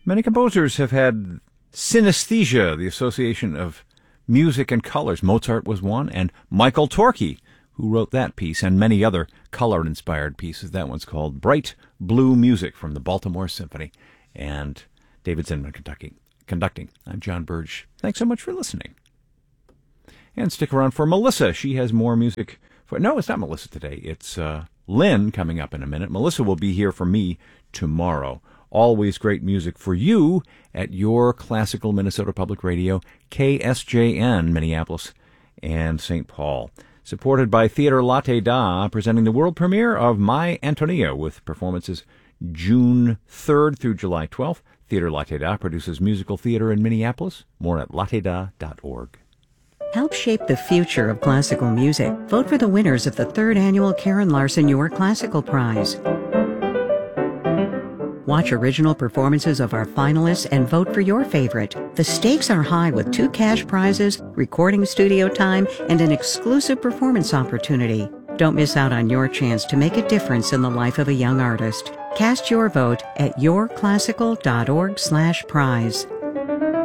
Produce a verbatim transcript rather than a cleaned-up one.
Many composers have had synesthesia, the association of music and colors. Mozart was one, and Michael Torke, who wrote that piece, and many other color-inspired pieces. That one's called Bright Blue Music from the Baltimore Symphony. And David Zinman conducting. conducting. I'm John Burge. Thanks so much for listening. And stick around for Melissa. She has more music. For, no, it's not Melissa today. It's uh, Lynn coming up in a minute. Melissa will be here for me tomorrow. Always great music for you at your classical Minnesota Public Radio, K S J N, Minneapolis and Saint Paul. Supported by Theater Latte Da, presenting the world premiere of My Antonia with performances June third through July twelfth. Theater Latte Da produces musical theater in Minneapolis. More at latte da dot org. Help shape the future of classical music. Vote for the winners of the third annual Karen Larson Your Classical Prize. Watch original performances of our finalists and vote for your favorite. The stakes are high with two cash prizes, recording studio time, and an exclusive performance opportunity. Don't miss out on your chance to make a difference in the life of a young artist. Cast your vote at your classical dot org slash prize.